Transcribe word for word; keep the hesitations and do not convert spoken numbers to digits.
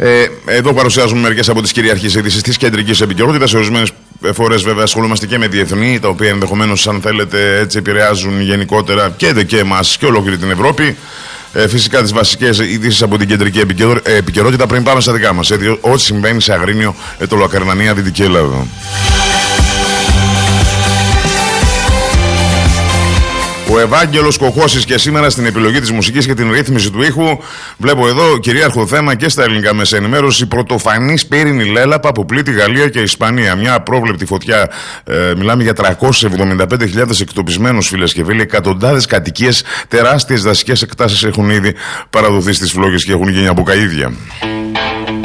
Ε, εδώ παρουσιάζουμε μερικές από τις κυριαρχείς ειδήσεις της κεντρικής επικαιρότητας. Ορισμένες φορές βέβαια ασχολούμαστε και με διεθνή, τα οποία ενδεχομένως, αν θέλετε, έτσι επηρεάζουν γενικότερα και, και εμάς και ολόκληρη την Ευρώπη. Ε, φυσικά τις βασικές ειδήσεις από την κεντρική επικαιρότητα πριν πάμε στα δικά μας. Ε, ό,τι συμβαίνει σε Αγρίνιο, Αιτωλοακαρνανία, Δυτική Ελλάδα. Ο Ευάγγελος Κοκώσης και σήμερα στην επιλογή της μουσικής και την ρύθμιση του ήχου. Βλέπω εδώ κυρίαρχο θέμα και στα ελληνικά μέσα ενημέρωση. Πρωτοφανής πύρινη λέλαπα που πλήττει Γαλλία και Ισπανία. Μια απρόβλεπτη φωτιά. Ε, μιλάμε για τριακόσιες εβδομήντα πέντε χιλιάδες εκτοπισμένους, φίλες και φίλοι. Εκατοντάδες κατοικίες, τεράστιες δασικές εκτάσεις έχουν ήδη παραδοθεί στις φλόγες και έχουν γίνει από καΐδια.